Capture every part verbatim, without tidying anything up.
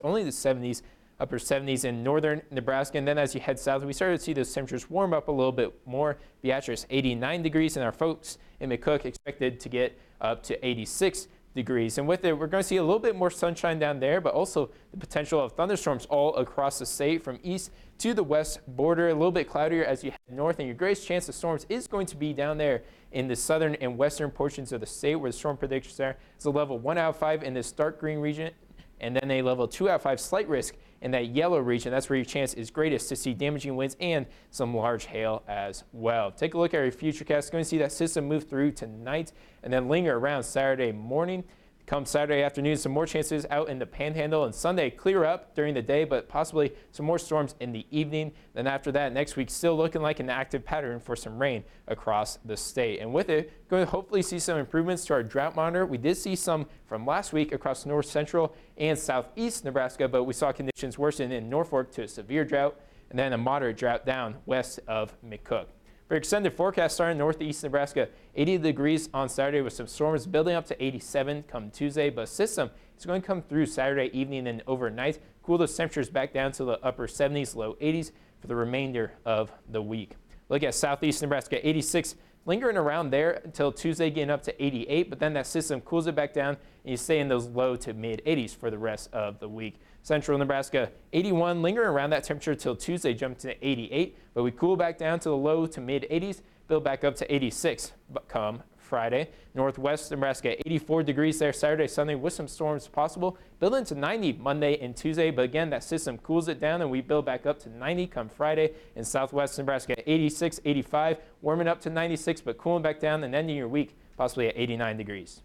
only the seventies, upper seventies in northern Nebraska. And then as you head south, we started to see those temperatures warm up a little bit more. Beatrice, eighty-nine degrees, and our folks in McCook expected to get up to eighty-six degrees. And with it, we're going to see a little bit more sunshine down there, but also the potential of thunderstorms all across the state from east to the west border. A little bit cloudier as you head north, and your greatest chance of storms is going to be down there in the southern and western portions of the state, where the storm predictions are. It's a level one out of five in this dark green region, and then a level two out of five slight risk in that yellow region. That's where your chance is greatest to see damaging winds and some large hail as well. Take a look at our futurecast. Going to see that system move through tonight and then linger around Saturday morning. Come Saturday afternoon, some more chances out in the Panhandle, and Sunday clear up during the day, but possibly some more storms in the evening. Then after that, next week still looking like an active pattern for some rain across the state. And with it, going to hopefully see some improvements to our drought monitor. We did see some from last week across north central and southeast Nebraska, but we saw conditions worsen in Norfolk to a severe drought, and then a moderate drought down west of McCook. For extended forecast starting northeast Nebraska, eighty degrees on Saturday with some storms building up to eighty-seven come Tuesday, but a system is going to come through Saturday evening and overnight, cool those temperatures back down to the upper seventies, low eighties for the remainder of the week. Look at southeast Nebraska, eighty-six lingering around there until Tuesday, getting up to eighty-eight, but then that system cools it back down and you stay in those low to mid eighties for the rest of the week. Central Nebraska, eighty-one, lingering around that temperature till Tuesday, jump to eighty-eight, but we cool back down to the low to mid eighties, build back up to eighty-six come Friday. Northwest Nebraska, eighty-four degrees there Saturday, Sunday with some storms possible, building to ninety Monday and Tuesday, but again, that system cools it down and we build back up to ninety come Friday. In Southwest Nebraska, eighty-six, eighty-five, warming up to ninety-six, but cooling back down and ending your week possibly at eighty-nine degrees.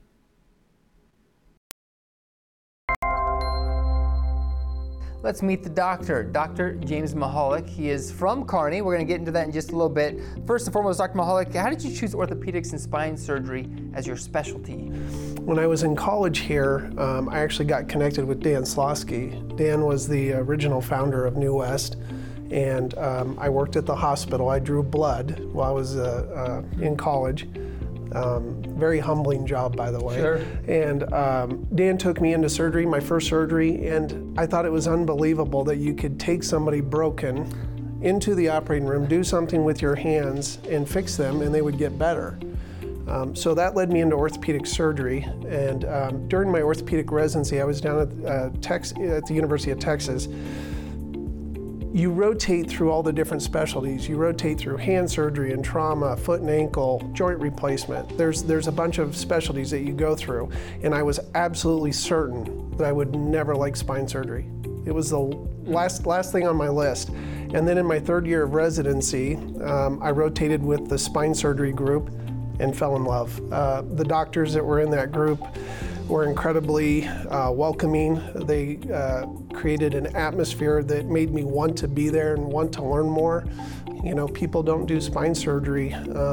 Let's meet the doctor, Doctor James Mahalik. He is from Kearney. We're going to get into that in just a little bit. First and foremost, Doctor Mahalik, how did you choose orthopedics and spine surgery as your specialty? When I was in college here, um, I actually got connected with Dan Slosky. Dan was the original founder of New West, and um, I worked at the hospital. I drew blood while I was uh, uh, in college. Um, very humbling job, by the way. Sure. And um, Dan took me into surgery, my first surgery, and I thought it was unbelievable that you could take somebody broken into the operating room, do something with your hands, and fix them, and they would get better. Um, so that led me into orthopedic surgery. And um, during my orthopedic residency, I was down at, uh, Tex at the University of Texas. You rotate through all the different specialties. You rotate through hand surgery and trauma, foot and ankle, joint replacement. There's, there's a bunch of specialties that you go through. And I was absolutely certain that I would never like spine surgery. It was the last, last thing on my list. And then in my third year of residency, um, I rotated with the spine surgery group and fell in love. Uh, the doctors that were in that group were incredibly uh, welcoming. They uh, created an atmosphere that made me want to be there and want to learn more. You know, people don't do spine surgery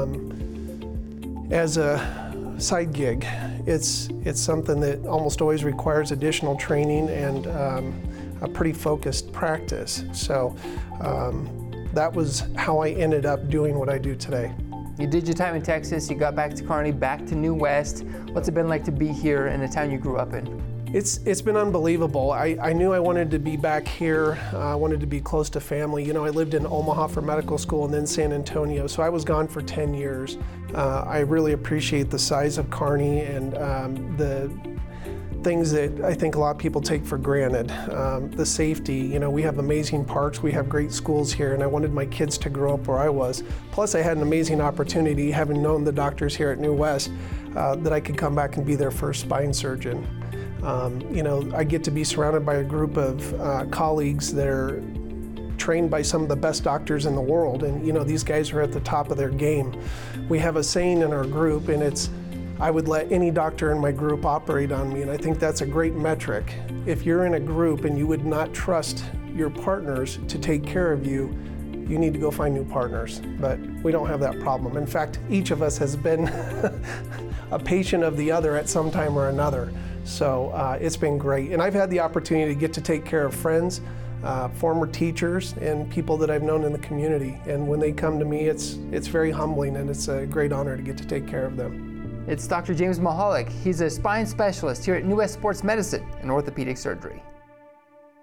um, as a side gig. It's, it's something that almost always requires additional training and um, a pretty focused practice. So um, that was how I ended up doing what I do today. You did your time in Texas, you got back to Kearney, back to New West. What's it been like to be here in the town you grew up in? It's, it's been unbelievable. I, I knew I wanted to be back here. Uh, I wanted to be close to family. You know, I lived in Omaha for medical school and then San Antonio, so I was gone for ten years. Uh, I really appreciate the size of Kearney and um, the things that I think a lot of people take for granted. Um, the safety, you know, we have amazing parks, we have great schools here, and I wanted my kids to grow up where I was. Plus I had an amazing opportunity, having known the doctors here at New West, uh, that I could come back and be their first spine surgeon. Um, you know, I get to be surrounded by a group of uh, colleagues that are trained by some of the best doctors in the world, and you know, these guys are at the top of their game. We have a saying in our group, and it's, I would let any doctor in my group operate on me, and I think that's a great metric. If you're in a group and you would not trust your partners to take care of you, you need to go find new partners. But we don't have that problem. In fact, each of us has been a patient of the other at some time or another. So uh, it's been great. And I've had the opportunity to get to take care of friends, uh, former teachers, and people that I've known in the community. And when they come to me, it's, it's very humbling, and it's a great honor to get to take care of them. It's Doctor James Mahalik. He's a spine specialist here at New West Sports Medicine and Orthopedic Surgery.